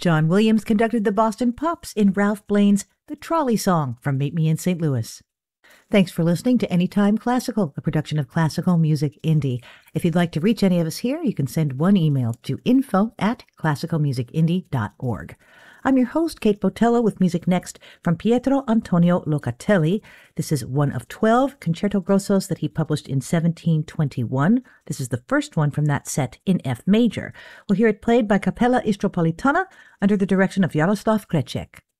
John Williams conducted the Boston Pops in Ralph Blaine's The Trolley Song from Meet Me in St. Louis. Thanks for listening to Anytime Classical, a production of Classical Music Indie. If you'd like to reach any of us here, you can send one email to info@classicalmusicindie.org. I'm your host, Kate Botello, with music next from Pietro Antonio Locatelli. This is one of 12 concerto grossos that he published in 1721. This is the first one from that set in F major. We'll hear it played by Capella Istropolitana under the direction of Jaroslav Krecek.